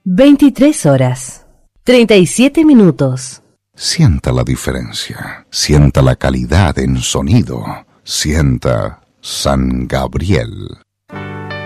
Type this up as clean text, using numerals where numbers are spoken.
23 horas, 37 minutos. Sienta la diferencia, sienta la calidad en sonido, sienta San Gabriel.